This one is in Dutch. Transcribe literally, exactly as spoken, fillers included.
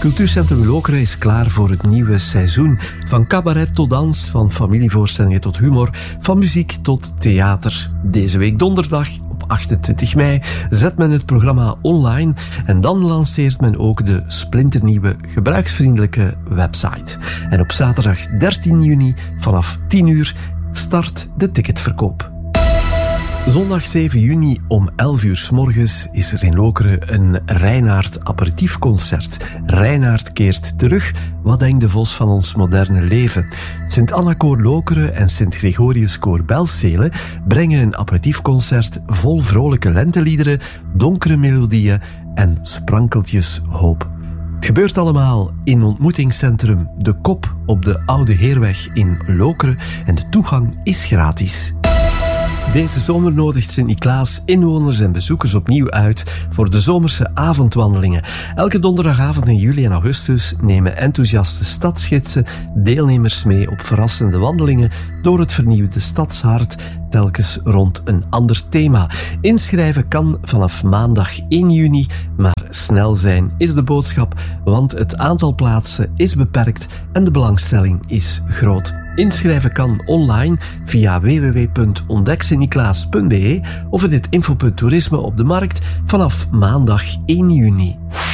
Cultuurcentrum Lokeren is klaar voor het nieuwe seizoen. Van cabaret tot dans, van familievoorstellingen tot humor, van muziek tot theater. Deze week donderdag, op achtentwintig mei, zet men het programma online en dan lanceert men ook de splinternieuwe gebruiksvriendelijke website. En op zaterdag dertien juni vanaf tien uur start de ticketverkoop. Zondag zeven juni om elf uur 's morgens is er in Lokeren een Reinaard aperitiefconcert. Reinaard keert terug. Wat denkt de Vos van ons moderne leven? Sint-Anna-koor Lokeren en Sint-Gregorius-koor Belzele brengen een aperitiefconcert vol vrolijke lenteliederen, donkere melodieën en sprankeltjes hoop. Het gebeurt allemaal in ontmoetingscentrum De Kop op de Oude Heerweg in Lokeren en de toegang is gratis. Deze zomer nodigt Sint-Niklaas inwoners en bezoekers opnieuw uit voor de zomerse avondwandelingen. Elke donderdagavond in juli en augustus nemen enthousiaste stadsgidsen deelnemers mee op verrassende wandelingen door het vernieuwde stadshart, telkens rond een ander thema. Inschrijven kan vanaf maandag één juni, maar snel zijn is de boodschap, want het aantal plaatsen is beperkt en de belangstelling is groot. Inschrijven kan online via w w w punt ontdek sint niklaas punt b e of in het infopunt toerisme op de markt vanaf maandag één juni.